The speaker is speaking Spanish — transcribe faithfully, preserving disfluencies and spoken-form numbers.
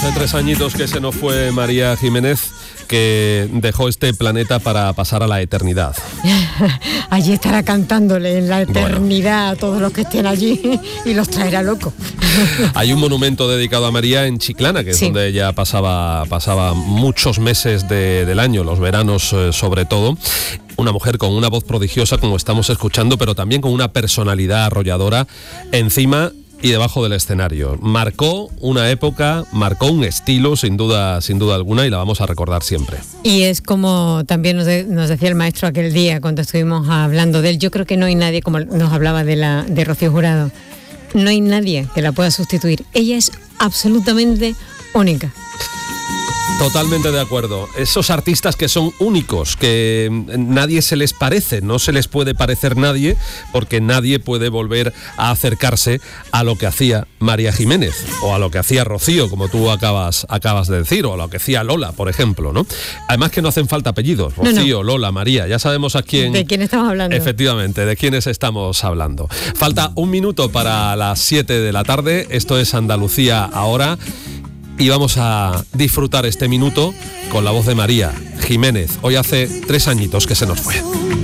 Hace tres añitos que se nos fue María Jiménez, que dejó este planeta para pasar a la eternidad. Allí estará cantándole en la eternidad bueno. a todos los que estén allí y los traerá locos. Hay un monumento dedicado a María en Chiclana, que es sí. donde ella pasaba, pasaba muchos meses de, del año, los veranos eh, sobre todo. Una mujer con una voz prodigiosa, como estamos escuchando, pero también con una personalidad arrolladora encima y debajo del escenario. Marcó una época, marcó un estilo, sin duda, sin duda alguna, y la vamos a recordar siempre. Y es como también nos, de, nos decía el maestro aquel día cuando estuvimos hablando de él. Yo creo que no hay nadie, como nos hablaba de la de Rocío Jurado, no hay nadie que la pueda sustituir. Ella es absolutamente única. Totalmente de acuerdo. Esos artistas que son únicos, que nadie se les parece, no se les puede parecer nadie, porque nadie puede volver a acercarse a lo que hacía María Jiménez, o a lo que hacía Rocío, como tú acabas, acabas de decir, o a lo que hacía Lola, por ejemplo, ¿no? Además que no hacen falta apellidos, Rocío, no, no. Lola, María, ya sabemos a quién... ¿De quién estamos hablando? Efectivamente, de quiénes estamos hablando. Falta un minuto para las siete de la tarde, esto es Andalucía Ahora. Y vamos a disfrutar este minuto con la voz de María Jiménez. Hoy hace tres añitos que se nos fue.